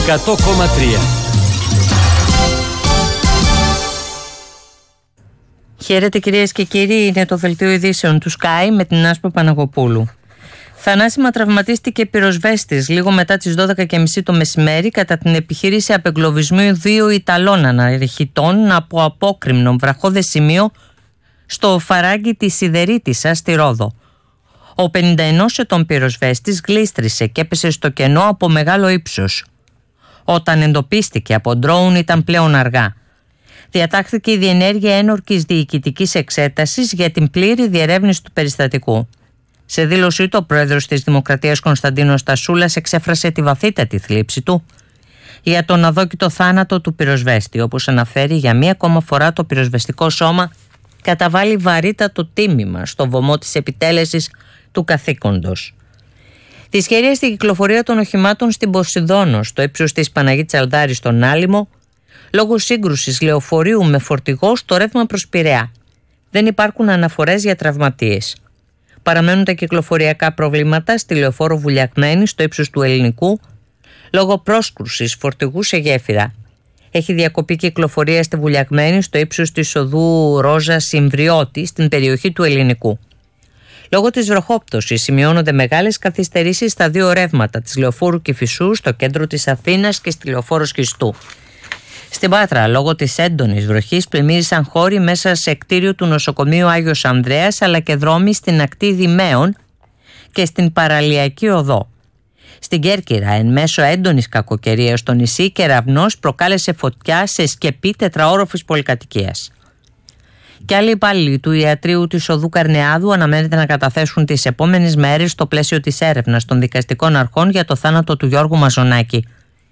100,3. Χαίρετε κυρίες και κύριοι, είναι το δελτίο ειδήσεων του Sky με την Άσπρο Παναγοπούλου. Θανάσιμα τραυματίστηκε πυροσβέστης λίγο μετά τις 12.30 το μεσημέρι κατά την επιχείρηση απεγκλωβισμού 2 Ιταλών αναρχητών από απόκρημνο βραχώδες σημείο στο φαράγγι της Σιδερίτισσας στη Ρόδο. Ο 51 ετών πυροσβέστης γλίστρισε και έπεσε στο κενό από μεγάλο ύψος. Όταν εντοπίστηκε από ντρόουν ήταν πλέον αργά. Διατάχθηκε η διενέργεια ένορκης διοικητικής εξέτασης για την πλήρη διερεύνηση του περιστατικού. Σε δήλωσή του, ο πρόεδρος της Δημοκρατίας Κωνσταντίνος Τασούλας εξέφρασε τη βαθύτατη θλίψη του για τον αδόκητο θάνατο του πυροσβέστη. Όπως αναφέρει, για μία ακόμα φορά το πυροσβεστικό σώμα καταβάλει βαρύτατο τίμημα στο βωμό της επιτέλεσης του καθήκοντος. Δυσχερία στην κυκλοφορία των οχημάτων στην Ποσειδόνο, στο ύψος της Παναγίτης Αλδάρης στον Άλυμο, λόγω σύγκρουσης λεωφορείου με φορτηγό στο ρεύμα προς Πειραιά. Δεν υπάρχουν αναφορές για τραυματίες. Παραμένουν τα κυκλοφοριακά προβλήματα στη λεωφόρο Βουλιαγμένη στο ύψος του Ελληνικού, λόγω πρόσκρουσης φορτηγού σε γέφυρα. Έχει διακοπεί κυκλοφορία στη Βουλιαγμένη στο ύψος της οδού Ρόζα Συμβριώτη στην περιοχή του Ελληνικού. Λόγω της βροχόπτωσης σημειώνονται μεγάλες καθυστερήσεις στα δύο ρεύματα της λεωφόρου Κηφισού στο κέντρο της Αθήνας και στη λεωφόρο Σχιστού. Στην Πάτρα, λόγω της έντονης βροχής, πλημμύρισαν χώροι μέσα σε κτίριο του νοσοκομείου Άγιος Ανδρέας αλλά και δρόμοι στην ακτή Δημαίων και στην Παραλιακή Οδό. Στην Κέρκυρα, εν μέσω έντονης κακοκαιρίας στο νησί, κεραυνός προκάλεσε φωτιά σε σκεπή τετραόροφης πολυκατοικίας. Και άλλοι υπάλληλοι του ιατρείου της οδού Καρνεάδου αναμένεται να καταθέσουν τις επόμενες μέρες στο πλαίσιο της έρευνας των δικαστικών αρχών για το θάνατο του Γιώργου Μαζονάκη.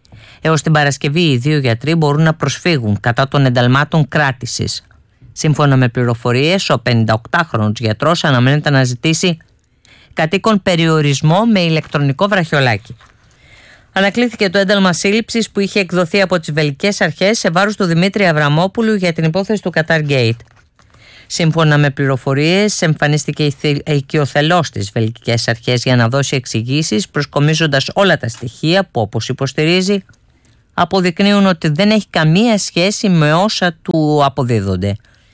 Έως την Παρασκευή οι δύο γιατροί μπορούν να προσφύγουν κατά των ενταλμάτων κράτησης. Σύμφωνα με πληροφορίες, ο 58χρονος γιατρός αναμένεται να ζητήσει κατοίκον περιορισμό με ηλεκτρονικό βραχιολάκι. Ανακλήθηκε το ένταλμα σύλληψης που είχε εκδοθεί από τις βελγικές αρχές σε βάρος του Δημήτρη Αβραμόπουλου για την υπόθεση του Qatar Gate. Σύμφωνα με πληροφορίες, εμφανίστηκε οικειοθελώς στις βελγικές αρχές για να δώσει εξηγήσεις, προσκομίζοντας όλα τα στοιχεία που, όπως υποστηρίζει, αποδεικνύουν ότι δεν έχει καμία σχέση με όσα του αποδίδονται.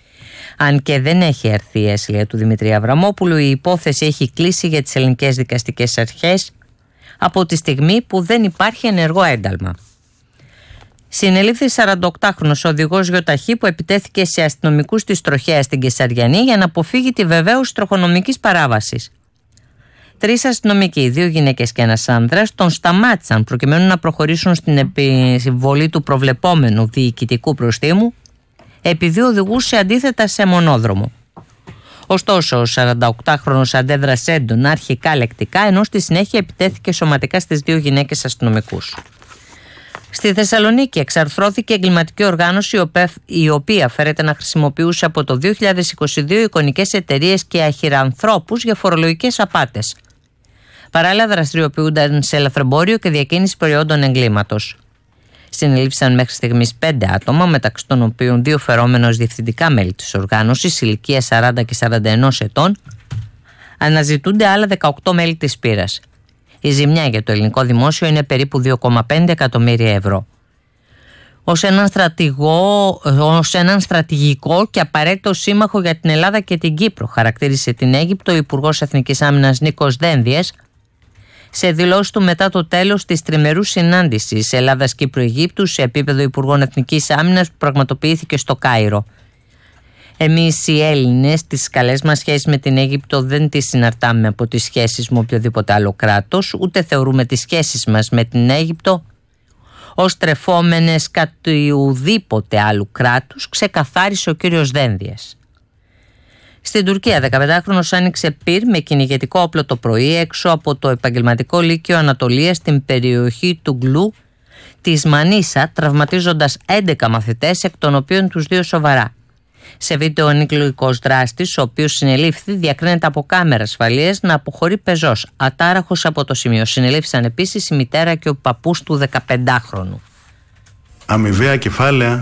Αν και δεν έχει έρθει η έσυλια του Δημήτρη Αβραμόπουλου, η υπόθεση έχει κλείσει για τις ελληνικές δικαστικές αρχές από τη στιγμή που δεν υπάρχει ενεργό ένταλμα. Συνελήφθη 48χρονος οδηγός γιοταχή που επιτέθηκε σε αστυνομικούς της Τροχέας στην Κεσαριανή για να αποφύγει τη βεβαίωση τροχονομικής παράβασης. 3 αστυνομικοί, 2 γυναίκες και ένας άνδρας, τον σταμάτησαν προκειμένου να προχωρήσουν στην επιβολή του προβλεπόμενου διοικητικού προστίμου, επειδή οδηγούσε αντίθετα σε μονόδρομο. Ωστόσο, ο 48χρονος αντέδρασε έντονα, αρχικά λεκτικά, ενώ στη συνέχεια επιτέθηκε σωματικά στις 2 γυναίκες αστυνομικούς. Στη Θεσσαλονίκη εξαρθρώθηκε εγκληματική οργάνωση η οποία φέρεται να χρησιμοποιούσε από το 2022 εικονικές εταιρείες και αχυρανθρώπους για φορολογικές απάτες. Παράλληλα δραστηριοποιούνταν σε λαθρεμπόριο και διακίνηση προϊόντων εγκλήματος. Συνελήφθησαν μέχρι στιγμής 5 άτομα, μεταξύ των οποίων 2 φερόμενος διευθυντικά μέλη της οργάνωσης, ηλικία 40 και 41 ετών. Αναζητούνται άλλα 18 μέλη της πύρας. Η ζημιά για το ελληνικό δημόσιο είναι περίπου 2,5 εκατομμύρια ευρώ. Ως έναν στρατηγικό και απαραίτητο σύμμαχο για την Ελλάδα και την Κύπρο, χαρακτήρισε την Αίγυπτο ο Υπουργός Εθνικής Άμυνας Νίκος Δένδιας σε δηλώσεις του μετά το τέλος της τριμερούς συνάντησης Ελλάδας-Κύπρου-Αιγύπτου σε επίπεδο Υπουργών Εθνικής Άμυνας που πραγματοποιήθηκε στο Κάιρο. Εμείς οι Έλληνες τις καλές μας σχέσεις με την Αίγυπτο δεν τις συναρτάμε από τις σχέσεις με οποιοδήποτε άλλο κράτος, ούτε θεωρούμε τις σχέσεις μας με την Αίγυπτο ως τρεφόμενες κάτι ουδήποτε άλλου κράτους, ξεκαθάρισε ο κύριος Δένδιας. Στην Τουρκία, 15χρονος άνοιξε πυρ με κυνηγετικό όπλο το πρωί έξω από το επαγγελματικό λύκειο Ανατολίας στην περιοχή του Γκλου της Μανίσα, τραυματίζοντας 11 μαθητές, εκ των οποίων τους 2 σοβαρά. Σε βίντεο, ο εκλογικός δράστης, ο οποίος συνελήφθη, διακρίνεται από κάμερα ασφαλείας να αποχωρεί πεζός, ατάραχος από το σημείο. Συνελήφθησαν επίσης η μητέρα και ο παππούς του 15χρονου. Αμοιβαία κεφάλαια.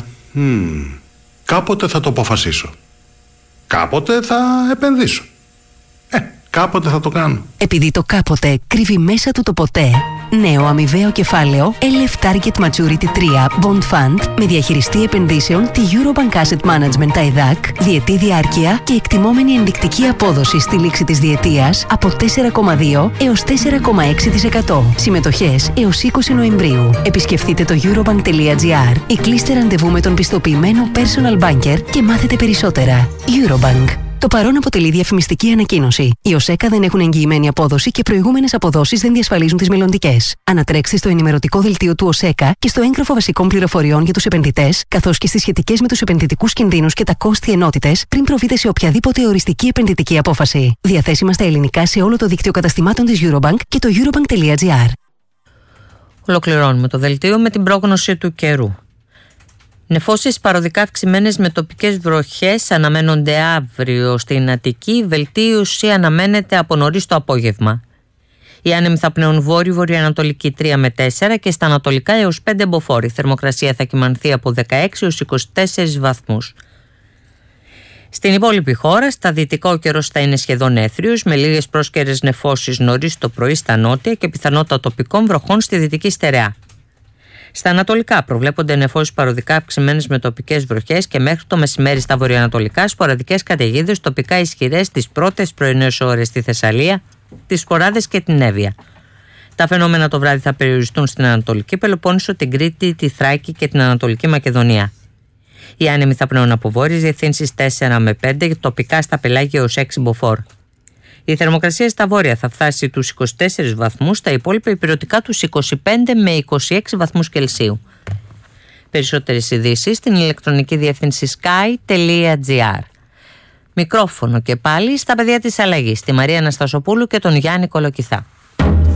Κάποτε θα το αποφασίσω. Κάποτε θα επενδύσω. Κάποτε θα το κάνω. Επειδή το κάποτε κρύβει μέσα του το ποτέ. Νέο αμοιβαίο κεφάλαιο LF Target Maturity 3 Bond Fund με διαχειριστή επενδύσεων τη Eurobank Asset Management ΤΑΙΔΑΚ, διετή διάρκεια και εκτιμόμενη ενδεικτική απόδοση στη λήξη της διετίας από 4,2 έως 4,6%. Συμμετοχές έως 20 Νοεμβρίου. Επισκεφτείτε το eurobank.gr ή κλείστε ραντεβού με τον πιστοποιημένο personal banker και μάθετε περισσότερα. Eurobank. Το παρόν αποτελεί διαφημιστική ανακοίνωση. Οι ΟΣΕΚΑ δεν έχουν εγγυημένη απόδοση και προηγούμενες αποδόσεις δεν διασφαλίζουν τις μελλοντικές. Ανατρέξτε στο ενημερωτικό δελτίο του ΟΣΕΚΑ και στο έγγραφο βασικών πληροφοριών για τους επενδυτές, καθώς και στις σχετικές με τους επενδυτικούς κινδύνους και τα κόστη ενότητες, πριν προβείτε σε οποιαδήποτε οριστική επενδυτική απόφαση. Διαθέσιμα στα ελληνικά σε όλο το δίκτυο καταστημάτων της Eurobank και το eurobank.gr. Ολοκληρώνουμε το δελτίο με την πρόγνωση του καιρού. Νεφώσεις παροδικά αυξημένες με τοπικές βροχές αναμένονται αύριο στην Αττική. Βελτίωση αναμένεται από νωρίς το απόγευμα. Οι άνεμοι θα πνέουν βόρειο-βορειοανατολική 3 με 4 και στα ανατολικά έως 5 μποφόρ. Η θερμοκρασία θα κυμανθεί από 16 έως 24 βαθμούς. Στην υπόλοιπη χώρα, στα δυτικά ο καιρός θα είναι σχεδόν έθριος, με λίγες πρόσκαιρες νεφώσεις νωρίς το πρωί στα νότια και πιθανότητα τοπικών βροχών στη δυτική στερεά. Στα ανατολικά προβλέπονται νεφώσεις παροδικά αυξημένες με τοπικές βροχές και μέχρι το μεσημέρι στα βορειοανατολικά σποραδικές καταιγίδες τοπικά ισχυρές τις πρώτες πρωινές ώρες στη Θεσσαλία, τις Σποράδες και την Εύβοια. Τα φαινόμενα το βράδυ θα περιοριστούν στην Ανατολική Πελοπόννησο, την Κρήτη, τη Θράκη και την Ανατολική Μακεδονία. Οι άνεμοι θα πνέουν από βόρειες διευθύνσεις 4 με 5, τοπικά στα πελάγια έως 6 μποφόρ. Η θερμοκρασία στα βόρεια θα φτάσει τους 24 βαθμούς, στα υπόλοιπα υπηρετικά τους 25 με 26 βαθμούς Κελσίου. Περισσότερες ειδήσεις στην ηλεκτρονική διεύθυνση sky.gr. Μικρόφωνο και πάλι στα παιδιά της αλλαγής, τη Μαρία Αναστασοπούλου και τον Γιάννη Κολοκυθά.